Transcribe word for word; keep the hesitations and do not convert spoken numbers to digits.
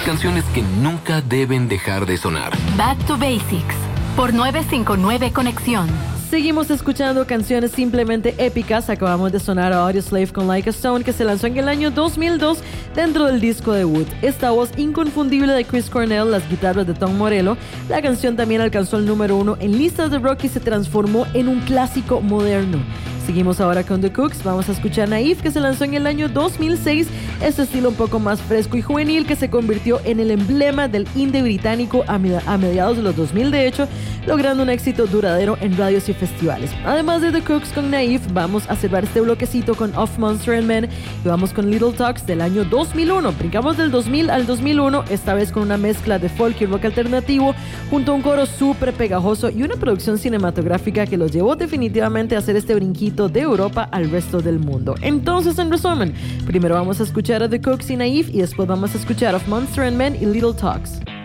canciones que nunca deben dejar de sonar. Back to Basics, por novecientos cincuenta y nueve Conexión. Seguimos escuchando canciones simplemente épicas. Acabamos de sonar a Audioslave con Like a Stone, que se lanzó en el año dos mil dos dentro del disco debut. Esta voz inconfundible de Chris Cornell, las guitarras de Tom Morello. La canción también alcanzó el número uno en listas de rock y se transformó en un clásico moderno. Seguimos ahora con The Cooks. Vamos a escuchar Naive, que se lanzó en el año dos mil seis. Este estilo un poco más fresco y juvenil que se convirtió en el emblema del indie británico a, med- a mediados de los dos mil, de hecho, logrando un éxito duradero en radios y festivales. Además de The Cooks con Naive, vamos a cerrar este bloquecito con Of Monster and Men y vamos con Little Talks del año dos mil uno. Brincamos del dos mil al dos mil uno, esta vez con una mezcla de folk y rock alternativo junto a un coro súper pegajoso y una producción cinematográfica que los llevó definitivamente a hacer este brinquito de Europa al resto del mundo. Entonces, en resumen, primero vamos a escuchar a The Cooks y Naive y después vamos a escuchar Of Monster and Men y Little Talks.